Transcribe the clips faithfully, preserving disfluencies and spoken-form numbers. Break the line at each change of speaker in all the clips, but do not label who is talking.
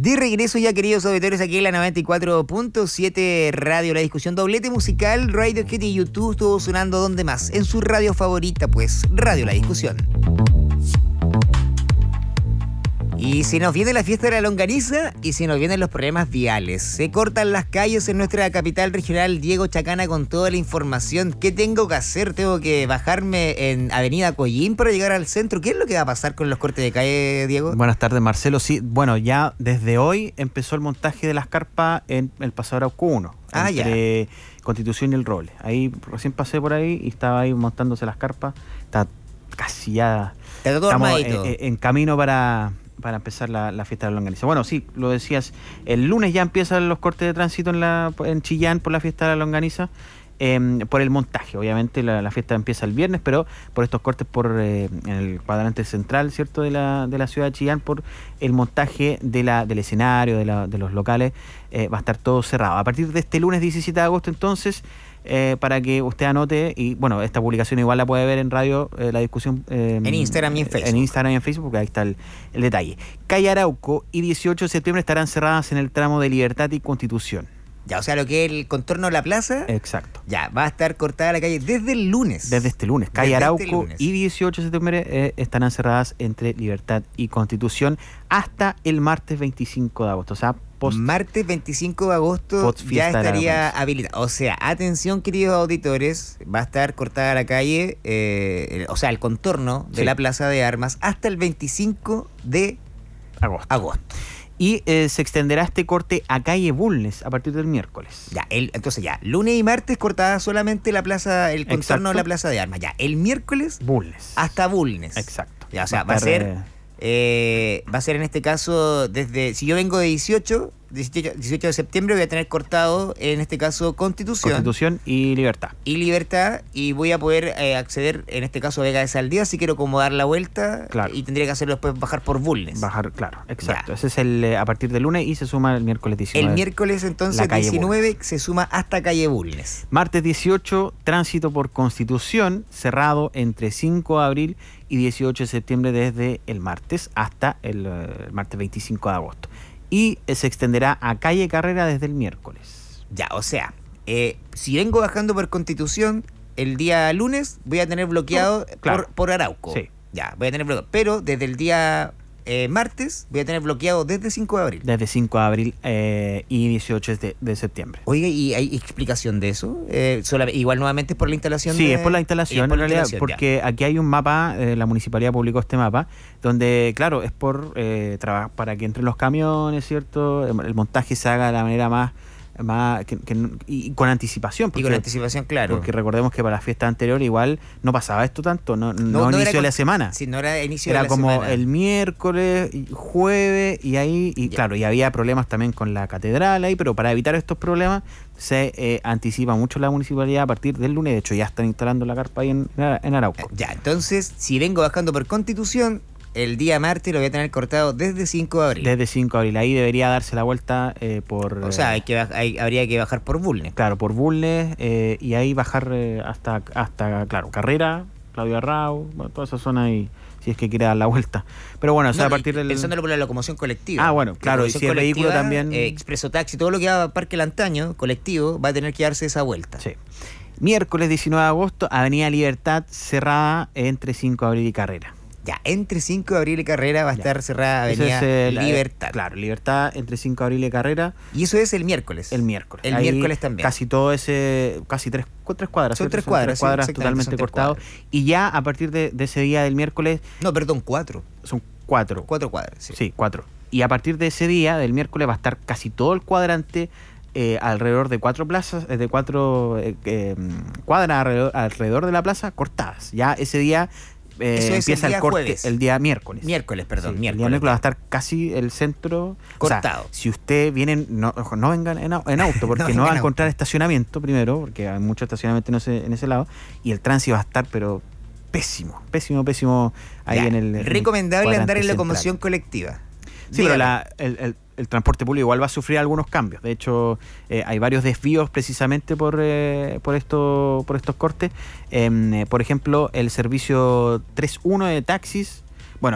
De regreso ya, queridos auditores, aquí en la noventa y cuatro punto siete Radio La Discusión, doblete musical, Radio Hit y YouTube, todo sonando donde más, en su radio favorita, pues, Radio La Discusión. Y se nos viene la fiesta de la longaniza y se nos vienen los problemas viales. Se cortan las calles en nuestra capital regional, Diego Chacana, con toda la información. ¿Qué tengo que hacer? ¿Tengo que bajarme en Avenida Collín para llegar al centro? ¿Qué es lo que va a pasar con los cortes de calle, Diego?
Buenas tardes, Marcelo. Sí, bueno, ya desde hoy empezó el montaje de las carpas en el Paseo Arauco uno,
ah,
entre
ya.
Constitución y El Roble. Ahí recién pasé por ahí y estaba ahí montándose las carpas. Está casi ya...
Está todo
estamos
armadito.
en, en camino para... para empezar la, la fiesta de la longaniza. Bueno, sí, lo decías, el lunes ya empiezan los cortes de tránsito en, la, en Chillán por la fiesta de la longaniza, eh, por el montaje. Obviamente la, la fiesta empieza el viernes, pero por estos cortes por eh, en el cuadrante central, ¿cierto?, de la, de la ciudad de Chillán, por el montaje de la, del escenario, de, la, de los locales, eh, va a estar todo cerrado. A partir de este lunes diecisiete de agosto, entonces... Eh, para que usted anote, y bueno, esta publicación igual la puede ver en radio, eh, La Discusión, eh,
en Instagram y en Facebook.
En Instagram y en Facebook, porque ahí está el, el detalle. Calle Arauco y dieciocho de septiembre estarán cerradas en el tramo de Libertad y Constitución.
Ya, o sea, lo que es el contorno de la plaza.
Exacto.
Ya, va a estar cortada la calle desde el lunes.
Desde este lunes. Calle
desde
Arauco
este lunes.
y dieciocho de septiembre eh, estarán cerradas entre Libertad y Constitución hasta el martes veinticinco de agosto. O sea, post...
martes veinticinco de agosto ya estaría habilitada. O sea, atención, queridos auditores, va a estar cortada la calle, eh, o sea, el contorno de sí. la Plaza de Armas hasta el veinticinco de
agosto.
agosto.
Y eh, se extenderá este corte a calle Bulnes a partir del miércoles.
Ya, el, entonces ya, lunes y martes cortada solamente la plaza, el contorno Exacto. de la Plaza de Armas. Ya, el miércoles
Bulnes.
hasta Bulnes.
Exacto.
Ya, o sea, va a ser, eh, va a ser en este caso desde, si yo vengo de dieciocho, dieciocho de septiembre, voy a tener cortado en este caso Constitución.
Constitución y Libertad.
Y Libertad, y voy a poder eh, acceder en este caso a Vega de Saldía si quiero como dar la vuelta.
Claro.
Y tendría que hacerlo después bajar por Bulnes.
Bajar, claro, exacto.
Ya.
Ese es el eh, a partir del lunes y se suma el miércoles diecinueve.
El miércoles entonces diecinueve Bulnes. Se suma hasta calle Bulnes.
Martes dieciocho, tránsito por Constitución, cerrado entre cinco de abril y dieciocho de septiembre desde el martes hasta el, el martes veinticinco de agosto. Y se extenderá a calle Carrera desde el miércoles.
Ya, o sea, eh, si vengo bajando por Constitución, el día lunes voy a tener bloqueado no, claro. por, por Arauco.
Sí.
Ya, voy a tener bloqueado. Pero desde el día eh, martes voy a tener bloqueado desde cinco de abril.
Desde cinco de abril eh, y dieciocho de, de septiembre.
Oiga, ¿y hay explicación de eso? Eh, sola, igual nuevamente es por la instalación
Sí,
de...
es por la instalación, por en realidad, instalación, porque ya. Aquí hay un mapa, eh, la municipalidad publicó este mapa, donde, claro, es por eh, trabajar para que entren los camiones, ¿cierto? El montaje se haga de la manera más... más que, que, y con anticipación. Porque,
y con anticipación, claro.
Porque recordemos que para las fiestas anteriores igual no pasaba esto tanto, no, no,
no,
no inicio
con,
de la semana.
Sí, no era inicio
era
de la
como
semana.
El miércoles, jueves, y ahí, y ya. Claro, y había problemas también con la catedral ahí, pero para evitar estos problemas se eh, anticipa mucho la municipalidad a partir del lunes. De hecho, ya están instalando la carpa ahí en, en Arauco.
Ya, entonces, si vengo bajando por Constitución, el día martes lo voy a tener cortado desde cinco de abril.
Desde cinco de abril. Ahí debería darse la vuelta eh, por...
O sea, hay que hay, habría que bajar por Bulnes.
Claro, por Bulnes eh, y ahí bajar eh, hasta, hasta, claro, Carrera, Claudio Arrau, bueno, toda esa zona ahí, si es que quiere dar la vuelta. Pero bueno, o sea,
no,
a partir del...
Pensándolo por la locomoción colectiva.
Ah, bueno, claro, y si el vehículo también...
Eh, Expreso Taxi, todo lo que va a Parque Lantaño, colectivo, va a tener que darse esa vuelta.
Sí. Miércoles diecinueve de agosto, Avenida Libertad cerrada entre cinco de abril y Carrera.
Ya, entre cinco de abril y Carrera va a ya. estar cerrada Avenida
es el,
Libertad.
Eh, claro, Libertad entre cinco de abril y Carrera.
Y eso es el miércoles.
El miércoles.
El
Ahí
miércoles también.
Casi todo ese, casi tres, tres cuadras.
Son
¿cierto?
tres cuadras,
son tres cuadras
sí,
totalmente cortados. Y ya a partir de, de ese día del miércoles...
No, perdón, cuatro.
Son cuatro.
Cuatro cuadras, sí.
Sí, cuatro. Y a partir de ese día, del miércoles, va a estar casi todo el cuadrante... Eh, alrededor de cuatro plazas, de cuatro eh, eh, cuadras alrededor, alrededor de la plaza cortadas. Ya ese día eh,
Eso es
empieza
el,
el corte
jueves.
el día miércoles.
Miércoles, perdón,
sí,
miércoles.
El día miércoles va a estar casi el centro
cortado.
O sea, si usted viene, no, no vengan en, en auto, porque no, no va a encontrar estacionamiento primero, porque hay mucho estacionamiento en ese, en ese lado, y el tránsito va a estar, pero pésimo, pésimo, pésimo ahí
ya,
en el.
recomendable
en
andar en
central.
locomoción colectiva.
Sí, pero la, el, el, el transporte público igual va a sufrir algunos cambios. De hecho, eh, hay varios desvíos precisamente por eh, por esto por estos cortes. Eh, por ejemplo, el servicio tres uno de taxis, bueno,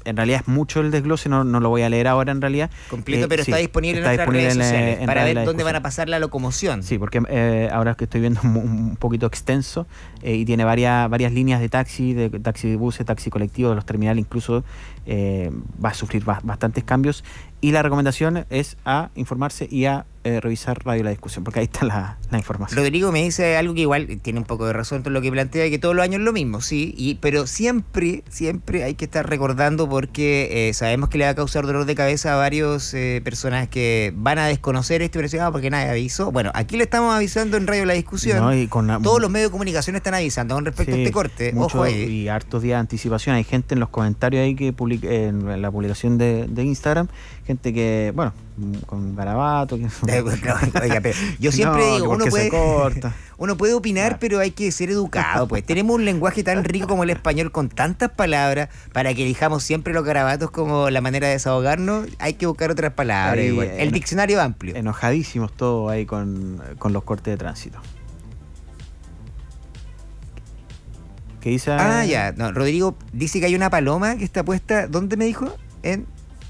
en realidad es mucho el desglose, no, no lo voy a leer ahora en realidad.
Completo,
Eh,
pero
sí,
está disponible
está
en nuestras
disponible
redes
en,
sociales
en
para
Radio
ver
La
dónde van a
Discusión.
pasar la locomoción.
Sí, porque eh, ahora que estoy viendo un, un poquito extenso eh, y tiene varias varias líneas de taxi, de taxi de buses, taxi colectivo, de los terminales incluso eh, va a sufrir ba- bastantes cambios. Y la recomendación es a informarse y a eh, revisar Radio La Discusión, porque ahí está la, la información.
Rodrigo me dice algo que igual tiene un poco de razón en lo que plantea, que todos los años es lo mismo, sí, y, pero siempre, siempre hay que estar recordando porque eh, sabemos que le va a causar dolor de cabeza a varios eh, personas que van a desconocer esto y decir, ah, porque nadie avisó. Bueno, aquí le estamos avisando en Radio La Discusión.
No, y con la-
Todos los medios de comunicación están avisando con respecto
Sí,
a este corte.
mucho,
Ojo ahí.
y hartos días de anticipación. Hay gente en los comentarios ahí que publica, en la publicación de, de Instagram, gente que, bueno, con garabato. Que...
Oiga, pero yo siempre
No,
digo,
que
uno
porque se
puede,
corta.
uno puede opinar,
Claro.
pero hay que ser educado, pues. Tenemos un lenguaje tan rico como el español, con tantas palabras, para que elijamos siempre los garabatos como la manera de desahogarnos. Hay que buscar otras palabras.
Ahí,
igual. El
en-
diccionario amplio.
Enojadísimos todos ahí con, con los cortes de tránsito. ¿Qué dice?
Ah, ya. No, Rodrigo dice que hay una paloma que está puesta, ¿dónde me dijo? En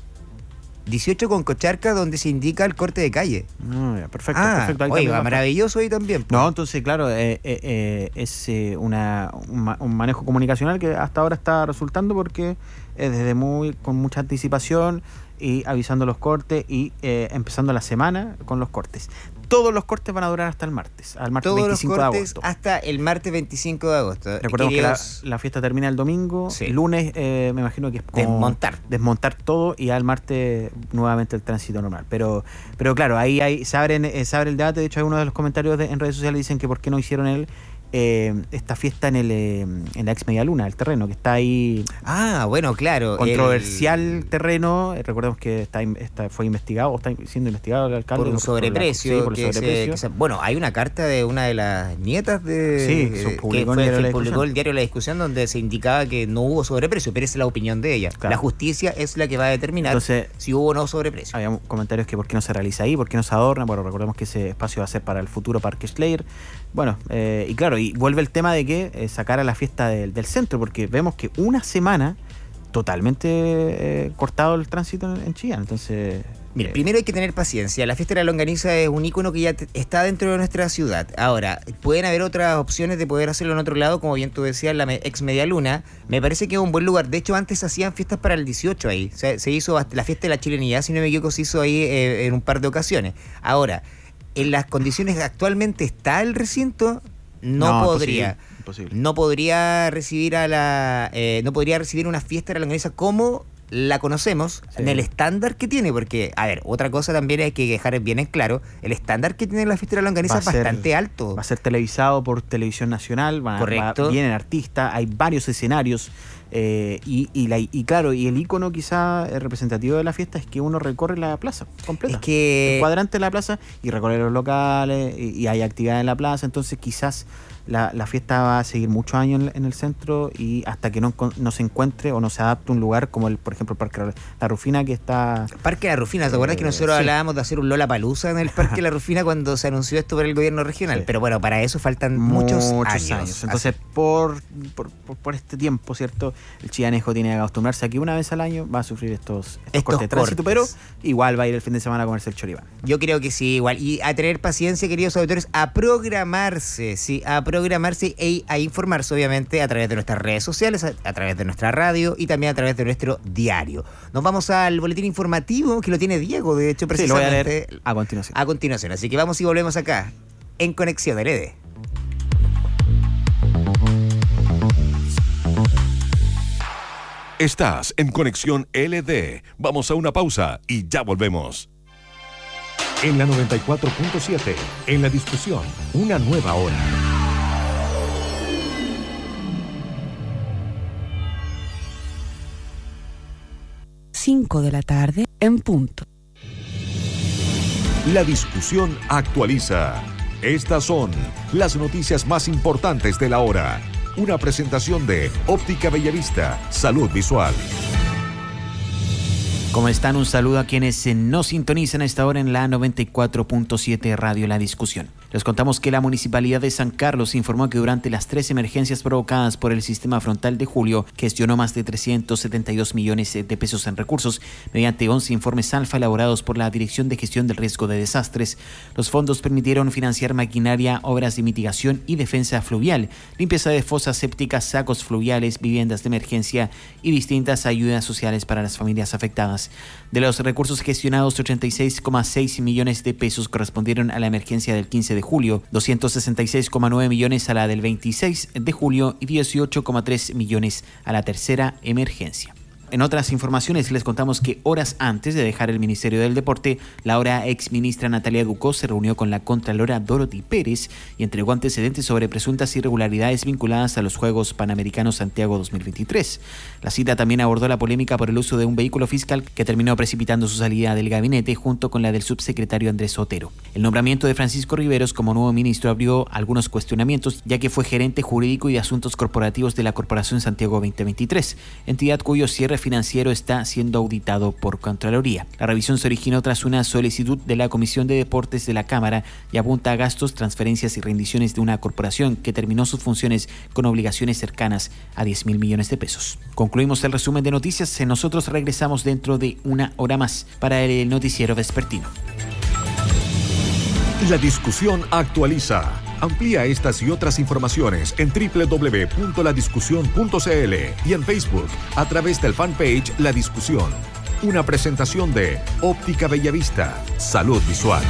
dieciocho con Cocharca, donde se indica el corte de calle.
No, ya, perfecto,
Ah,
perfecto. Ahí
oiga,
también va-
maravilloso ahí también. pues.
No, entonces, claro, eh, eh, eh, es eh, una, un, ma- un manejo comunicacional que hasta ahora está resultando porque es desde muy con mucha anticipación y avisando los cortes y eh, empezando la semana con los cortes. Todos los cortes van a durar hasta el martes, al martes
Todos los
veinticinco de
cortes
agosto.
hasta el martes veinticinco de agosto.
Recordemos que la,
Queridos,
la fiesta termina el domingo,
Sí.
el lunes eh, me imagino que es como
Desmontar.
desmontar todo y al martes nuevamente el tránsito normal. Pero pero claro, ahí hay, se, abren, eh, se abre el debate. De hecho, algunos de los comentarios de- en redes sociales dicen que por qué no hicieron el, eh, esta fiesta en el eh, en la ex Media Luna, el terreno que está ahí,
Ah, bueno, claro.
controversial
el-
terreno. Eh, recordemos que está, in- está fue investigado o está siendo investigado el alcalde
por un
la-
sobreprecio.
sí, por el
que se-
sobreprecio.
que se- bueno, hay una carta de una de las nietas de
Sí, se
eh,
publicó
que
en
fue,
el diario
que
La
publicó
Discusión.
el diario La Discusión, donde se indicaba que no hubo sobreprecio, pero esa es la opinión de ella.
Claro.
La justicia es la que va a determinar
Entonces,
si hubo o no sobreprecio.
había comentarios que por qué no se realiza ahí, por qué no se adorna. Bueno, recordemos que ese espacio va a ser para el futuro Parque Schleyer. Bueno, eh, y claro, y vuelve el tema de que eh, sacar a la fiesta del, del centro, porque vemos que una semana totalmente eh, cortado el tránsito en, en Chillán. Entonces,
Mira,
eh,
primero hay que tener paciencia. La fiesta de la longaniza es un ícono que ya te- está dentro de nuestra ciudad. Ahora, pueden haber otras opciones de poder hacerlo en otro lado, como bien tú decías, la me- ex Media Luna. Me parece que es un buen lugar. De hecho, antes hacían fiestas para el dieciocho ahí. Se, se hizo bast- la fiesta de la chilenidad, si no me equivoco, se hizo ahí eh, en un par de ocasiones. Ahora, en las condiciones que actualmente está el recinto, no, podría.
Imposible, imposible.
No podría recibir a la. eh, no podría recibir una fiesta de la longaniza como la conocemos,
Sí.
en el estándar que tiene, porque, a ver, otra cosa también hay que dejar bien en claro, el estándar que tiene la fiesta de la longaniza
Va
es
a ser-
bastante alto.
Va a ser televisado por Televisión Nacional, va,
Correcto.
va- vienen artistas, hay varios escenarios. eh, y, y, la, y claro, y el icono quizá eh, representativo de la fiesta es que uno recorre la plaza completa.
Es que-
El cuadrante de la plaza y recorre los locales y, y hay actividad en la plaza, entonces quizás la, la fiesta va a seguir muchos años en, en el centro y hasta que no, encon- no se encuentre o no se adapte un lugar como el, por ejemplo, el Parque La Rufina, que está...
Parque La Rufina, ¿te acuerdas que
Eh,
nosotros
sí.
hablábamos de hacer un Lollapalooza en el Parque La Rufina cuando se anunció esto por el gobierno regional?
Sí.
Pero bueno, para eso faltan muchos, años.
Entonces, por, por, por- por este tiempo, ¿cierto? El chillanejo tiene que acostumbrarse a que una vez al año va a sufrir estos, estos,
Estos
cortes de tránsito, pero
cortes.
igual va a ir el fin de semana a comerse el choribán.
Yo creo que sí, igual. Y a tener paciencia, queridos auditores, a programarse, sí, a programarse y a informarse, obviamente, a través de nuestras redes sociales, a, a través de nuestra radio y también a través de nuestro diario. Nos vamos al boletín informativo, que lo tiene Diego, de hecho,
Sí, lo voy a
precisamente
leer a continuación.
a continuación. Así que vamos y volvemos acá, en Conexión L E D.
Estás en Conexión L D. Vamos a una pausa y ya volvemos.
En la noventa y cuatro punto siete, en la discusión, una nueva hora.
cinco de la tarde en punto.
La discusión actualiza. Estas son las noticias más importantes de la hora. Una presentación de Óptica Bellavista, Salud Visual.
¿Cómo están? Un saludo a quienes se nos sintonizan a esta hora en la noventa y cuatro punto siete Radio La Discusión. Les contamos que la Municipalidad de San Carlos informó que durante las tres emergencias provocadas por el sistema frontal de julio, gestionó más de trescientos setenta y dos millones de pesos en recursos mediante once informes alfa elaborados por la Dirección de Gestión del Riesgo de Desastres. Los fondos permitieron financiar maquinaria, obras de mitigación y defensa fluvial, limpieza de fosas sépticas, sacos fluviales, viviendas de emergencia y distintas ayudas sociales para las familias afectadas. De los recursos gestionados, ochenta y seis coma seis millones de pesos correspondieron a la emergencia del quince de julio, doscientos sesenta y seis coma nueve millones a la del veintiséis de julio y dieciocho coma tres millones a la tercera emergencia. En otras informaciones les contamos que horas antes de dejar el Ministerio del Deporte, la ahora ex ministra Natalia Ducó se reunió con la contralora Dorothy Pérez y entregó antecedentes sobre presuntas irregularidades vinculadas a los Juegos Panamericanos Santiago dos mil veintitrés. La cita también abordó la polémica por el uso de un vehículo fiscal que terminó precipitando su salida del gabinete junto con la del subsecretario Andrés Otero. El nombramiento de Francisco Riveros como nuevo ministro abrió algunos cuestionamientos, ya que fue gerente jurídico y de asuntos corporativos de la Corporación Santiago veinte veintitrés, entidad cuyo cierre financiero está siendo auditado por Contraloría. La revisión se originó tras una solicitud de la Comisión de Deportes de la Cámara y apunta a gastos, transferencias y rendiciones de una corporación que terminó sus funciones con obligaciones cercanas a diez mil millones de pesos. Concluimos el resumen de noticias. Nosotros regresamos dentro de una hora más para el noticiero vespertino.
La discusión actualiza. Amplía estas y otras informaciones en doble u doble u doble u punto la discusión punto c l y en Facebook a través del fanpage La Discusión. Una presentación de Óptica Bellavista. Salud visual.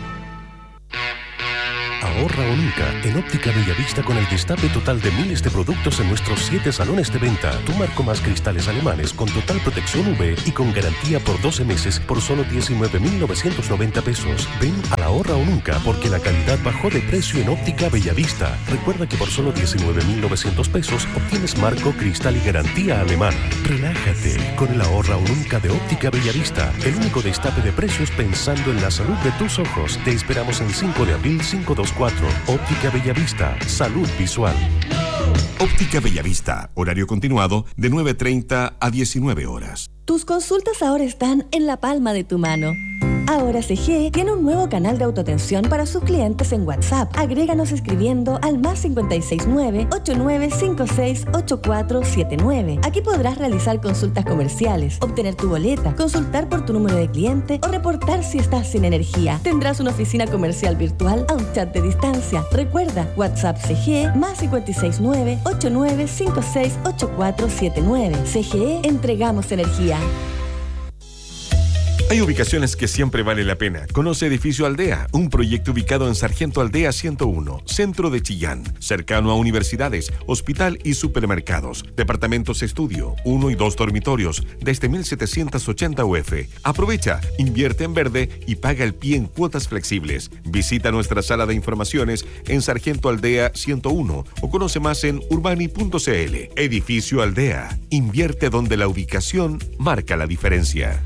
Ahorra o nunca en Óptica Bellavista con el destape total de miles de productos en nuestros siete salones de venta. Tu marco más cristales alemanes con total protección U V y con garantía por doce meses por solo diecinueve mil novecientos noventa pesos. Ven a la Ahorra o nunca porque la calidad bajó de precio en Óptica Bellavista. Recuerda que por solo diecinueve mil novecientos pesos obtienes marco, cristal y garantía alemana. Relájate con el Ahorra o nunca de Óptica Bellavista. El único destape de precios pensando en la salud de tus ojos. Te esperamos en cinco de abril quinientos veinticuatro. Óptica Bellavista. Salud visual.
Óptica Bellavista. Horario continuado de nueve treinta a diecinueve horas.
Tus consultas ahora están en la palma de tu mano. Ahora C G E tiene un nuevo canal de autoatención para sus clientes en WhatsApp. Agréganos escribiendo al más cinco seis nueve, ocho nueve cinco seis, ocho cuatro siete nueve. Aquí podrás realizar consultas comerciales, obtener tu boleta, consultar por tu número de cliente o reportar si estás sin energía. Tendrás una oficina comercial virtual a un chat de distancia. Recuerda, WhatsApp C G E más cinco seis nueve, ocho nueve cinco seis, ocho cuatro siete nueve. C G E, entregamos energía.
Hay ubicaciones que siempre vale la pena. Conoce Edificio Aldea, un proyecto ubicado en Sargento Aldea ciento uno, centro de Chillán, cercano a universidades, hospital y supermercados. Departamentos estudio, uno y dos dormitorios, desde mil setecientos ochenta U F. Aprovecha, invierte en verde y paga el pie en cuotas flexibles. Visita nuestra sala de informaciones en Sargento Aldea ciento uno o conoce más en urbani punto c l. Edificio Aldea. Invierte donde la ubicación marca la diferencia.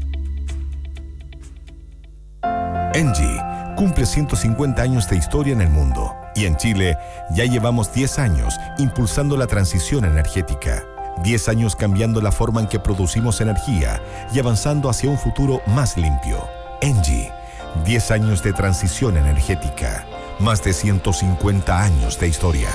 Engie cumple ciento cincuenta años de historia en el mundo y en Chile ya llevamos diez años impulsando la transición energética. diez años cambiando la forma en que producimos energía y avanzando hacia un futuro más limpio. Engie, diez años de transición energética, más de ciento cincuenta años de historia.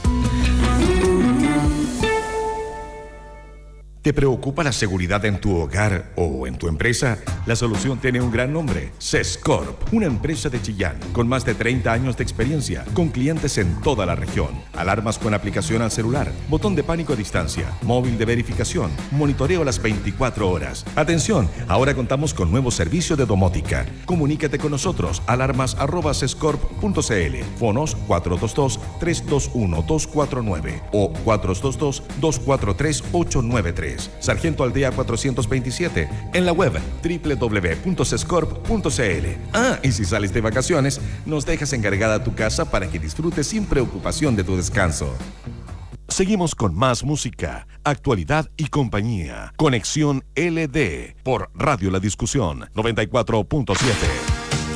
¿Te preocupa la seguridad en tu hogar o en tu empresa? La solución tiene un gran nombre, Sescorp, una empresa de Chillán con más de treinta años de experiencia, con clientes en toda la región. Alarmas con aplicación al celular, botón de pánico a distancia, móvil de verificación, monitoreo las veinticuatro horas. Atención, ahora contamos con nuevo servicio de domótica. Comunícate con nosotros, alarmas arroba sescorp punto c l, fonos cuatro dos dos, tres dos uno, dos cuatro nueve o cuatro dos dos, dos cuatro tres, ocho nueve tres. Sargento Aldea cuatrocientos veintisiete, en la web doble u doble u doble u punto sescorp punto c l. Ah, y si sales de vacaciones, nos dejas encargada tu casa para que disfrutes sin preocupación de tu descanso. Seguimos con más música, actualidad y compañía. Conexión L D por Radio La Discusión noventa y cuatro punto siete.